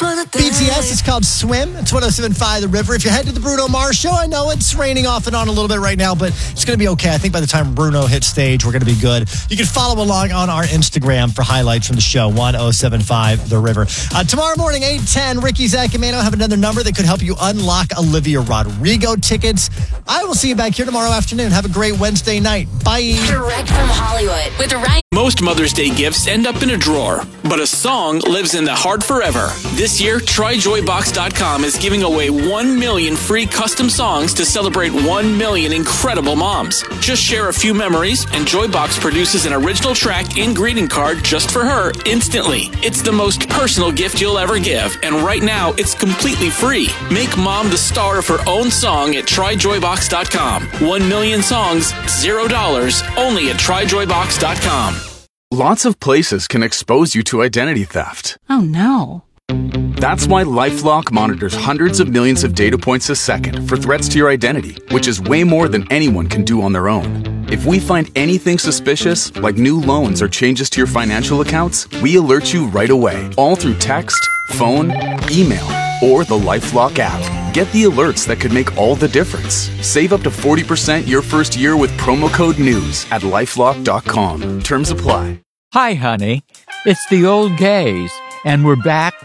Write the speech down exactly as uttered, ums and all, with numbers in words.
B T S is called Swim. It's one oh seven point five The River. If you head to the Bruno Mars show, I know it's raining off and on a little bit right now, but it's going to be okay. I think by the time Bruno hits stage, we're going to be good. You can follow along on our Instagram for highlights from the show, one oh seven point five The River. Uh, tomorrow morning, eight ten, Ricky Zacamano have another number that could help you unlock Olivia Rodrigo tickets. I will see you back here tomorrow afternoon. Have a great Wednesday night. Bye. Direct from Hollywood with Ryan. Most Mother's Day gifts end up in a drawer, but a song lives in the heart forever. This year, try joy box dot com is giving away one million free custom songs to celebrate one million incredible moms. Just share a few memories, and Joybox produces an original track and greeting card just for her instantly. It's the most personal gift you'll ever give, and right now, it's completely free. Make mom the star of her own song at try joy box dot com. One million songs, zero dollars, only at try joy box dot com. Lots of places can expose you to identity theft. Oh, no. That's why LifeLock monitors hundreds of millions of data points a second for threats to your identity, which is way more than anyone can do on their own. If we find anything suspicious, like new loans or changes to your financial accounts, we alert you right away, all through text, phone, email, or the LifeLock app. Get the alerts that could make all the difference. Save up to forty percent your first year with promo code NEWS at lifelock dot com. Terms apply. Hi, honey. It's the old gays, and we're back